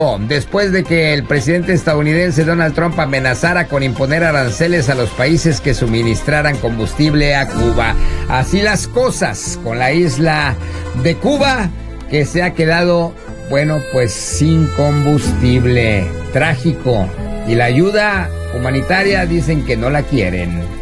Después de que el presidente estadounidense Donald Trump amenazara con imponer aranceles a los países que suministraran combustible a Cuba. Así las cosas con la isla de Cuba, que se ha quedado, pues sin combustible. Trágico. Y la ayuda humanitaria dicen que no la quieren.